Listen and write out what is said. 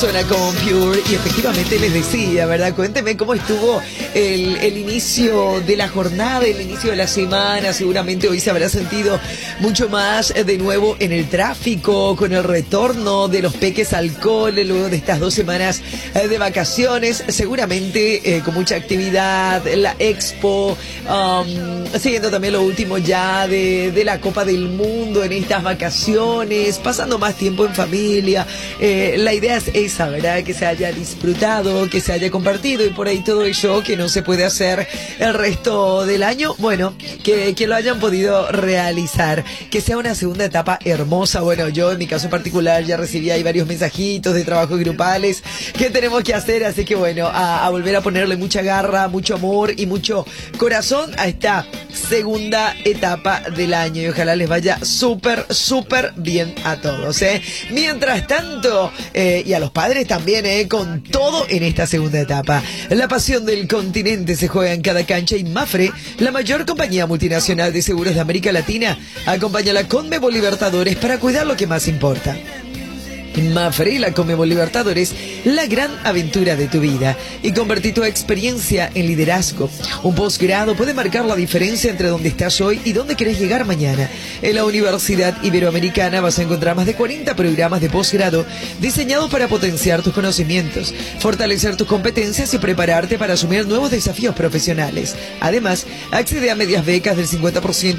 Suena con Pure y efectivamente les decía, ¿verdad? Cuénteme cómo estuvo el inicio de la jornada, el inicio de la semana. Seguramente hoy se habrá sentido mucho más de nuevo en el tráfico, con el retorno de los peques al cole, luego de estas 2 semanas de vacaciones. Seguramente con mucha actividad, la expo, siguiendo también lo último ya de la Copa del Mundo en estas vacaciones, pasando más tiempo en familia. La idea es esa, ¿verdad? Que se haya disfrutado, que se haya compartido y por ahí todo ello que no se puede hacer el resto del año, bueno, que lo hayan podido realizar, que sea una segunda etapa hermosa. Bueno, yo en mi caso particular ya recibí ahí varios mensajitos de trabajos grupales que tenemos que hacer, así que bueno, a volver a ponerle mucha garra, mucho amor y mucho corazón a esta segunda etapa del año y ojalá les vaya súper bien a todos, ¿eh? Mientras tanto, y a los padres también, con todo en esta segunda etapa. La pasión del continente se juega en cada cancha y Mapfre, la mayor compañía multinacional de seguros de América Latina, acompaña a la Conmebol Libertadores para cuidar lo que más importa. Mapfre, la Conmebol Libertadores, la gran aventura de tu vida, y convertí tu experiencia en liderazgo. Un posgrado puede marcar la diferencia entre dónde estás hoy y dónde querés llegar mañana. En la Universidad Iberoamericana vas a encontrar más de 40 programas de posgrado diseñados para potenciar tus conocimientos, fortalecer tus competencias y prepararte para asumir nuevos desafíos profesionales. Además, accede a medias becas del 50%